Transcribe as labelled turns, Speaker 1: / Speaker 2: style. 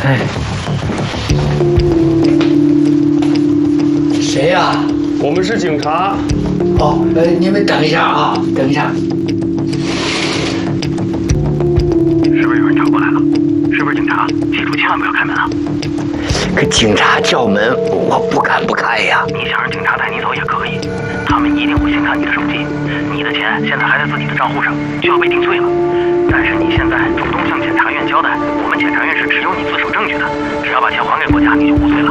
Speaker 1: 哎，谁呀？
Speaker 2: 我们是警察。
Speaker 1: 哦，你们等一下啊，等一下。
Speaker 3: 是不是有人找过来了？是不是警察？记住千万不要开门啊！
Speaker 1: 可警察叫门，我不敢不开呀。
Speaker 3: 你想让警察带你走也可以，他们一定会先看你的手机。你的钱现在还在自己的账户上，就要被定罪了。但是你现在主动向检察院交代，我们检察院是持有你自首证据的，只要把钱还给国家，你就无罪了。